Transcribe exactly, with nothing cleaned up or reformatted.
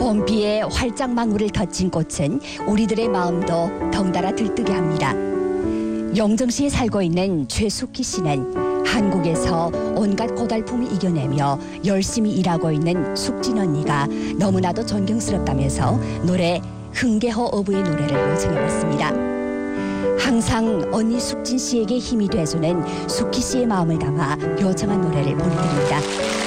봄비에 활짝 망울을 덧친 꽃은 우리들의 마음도 덩달아 들뜨게 합니다. 영정시에 살고 있는 최숙희 씨는 한국에서 온갖 고달픔을 이겨내며 열심히 일하고 있는 숙진 언니가 너무나도 존경스럽다면서 노래 흥계호 어부의 노래를 요청해봤습니다. 항상 언니 숙진 씨에게 힘이 돼주는 숙희 씨의 마음을 담아 요청한 노래를 보내드립니다.